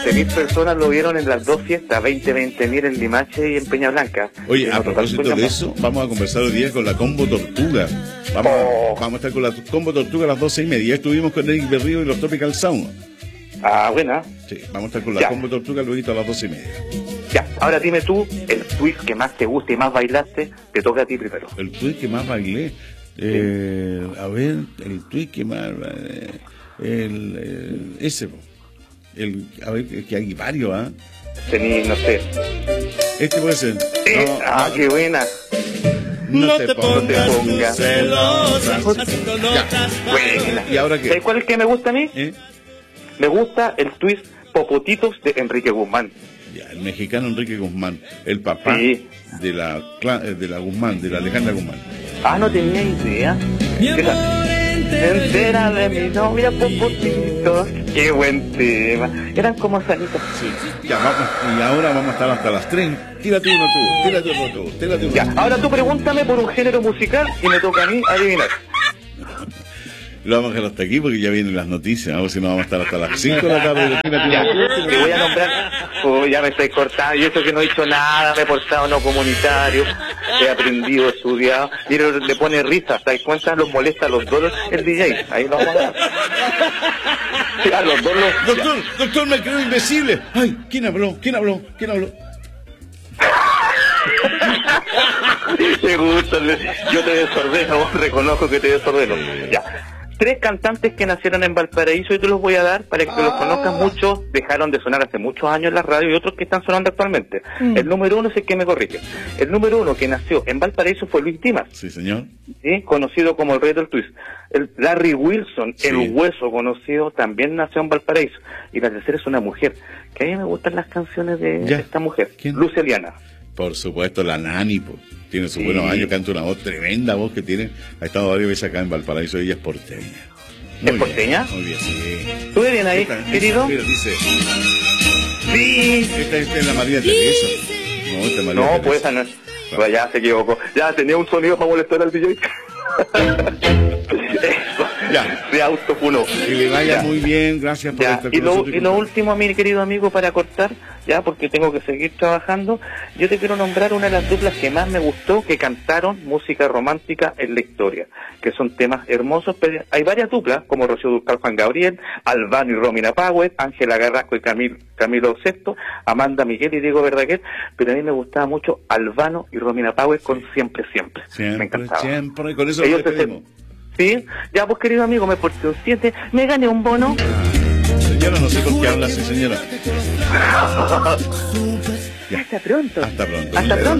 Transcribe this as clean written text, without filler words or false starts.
20.000 personas lo vieron en las dos fiestas, 20.000 en Limache y en Peña Blanca. Oye, a propósito de eso, vamos a conversar hoy día con la Combo Tortuga. Vamos a estar con la Combo Tortuga a las 12:30. Estuvimos con Eric Berrío y los Tropical Sound. Ah, buena. Sí, vamos a estar con la Combo Tortuga luego a las 12:30. Ya, ahora dime tú, el twist que más te gusta y más bailaste, te toca a ti primero. El twist que más bailé. A ver, el tweet que más ese a ver, que hay varios, ¿ah? Tení, no sé. Este puede ser. Qué buena. No te pongas celosa. Buena. ¿Y ahora qué? ¿Sabes cuál es que me gusta a mí? Me gusta el twist Popotitos de Enrique Guzmán. Ya, el mexicano Enrique Guzmán, el papá de la Guzmán, de la Alejandra Guzmán. No tenía idea. Entera de mi novia Popotitos. Qué buen tema. Eran como sanitas. Sí. Ya, vamos. Y ahora vamos a estar hasta las 3. Tírate uno tú. Ya, ahora tú pregúntame por un género musical y me toca a mí adivinar. Lo vamos a dejar hasta aquí porque ya vienen las noticias. A ver si no vamos a estar hasta las 5 de la tarde. Te voy a nombrar. Ya me estoy cortando. Y eso que no he hecho nada, me he portado no comunitario. He aprendido, he estudiado. Mira, le pone risa. ¿Te das cuenta? Los molesta a los dos el DJ. Ahí lo vamos a dar. A los dos los... Doctor, me creo invisible. Ay, ¿quién habló? Me gusta. Yo te desordeno, reconozco que te desordeno. Ya. 3 cantantes que nacieron en Valparaíso y te los voy a dar para que te los conozcas. Muchos dejaron de sonar hace muchos años en la radio y otros que están sonando actualmente. El número 1 es el que me corrige. El número 1 que nació en Valparaíso fue Luis Dimas. Sí, señor. ¿Sí? Conocido como el rey del twist. El Larry Wilson, el Hueso, conocido, también nació en Valparaíso. Y la tercera es una mujer, que a mí me gustan las canciones de esta mujer. ¿Quién? Luceliana. Por supuesto, la Nani, tiene sus buenos años, canta una voz, tremenda voz que tiene. Ha estado varias veces acá en Valparaíso, ella es porteña. ¿Es porteña? Muy bien, sí. ¿Estuve bien ahí, querido? Mira, dice. Sí. Esta es la María Teresa. No, esta es María Teresa. Pues esa no es. Pues ya se equivocó. Ya tenía un sonido para molestar al DJ. Ya. Se autofunó. Que le vaya muy bien, gracias por estar con nosotros. Y lo último, mi querido amigo, para cortar, ya porque tengo que seguir trabajando, yo te quiero nombrar una de las duplas que más me gustó, que cantaron música romántica en la historia, que son temas hermosos, pero hay varias duplas, como Rocío Dúrcal, Juan Gabriel, Albano y Romina Power, Ángela Carrasco y Camilo Sesto, Amanda Miguel y Diego Verdaguer, pero a mí me gustaba mucho Albano y Romina Power con Siempre. Me encantaba. Siempre, con eso ellos lo despedimos. Sí, ya pues querido amigo, me porté un 7, me gané un bono. Señora, no sé con qué habla así, señora. Hasta pronto. Hasta pronto. Hasta pronto.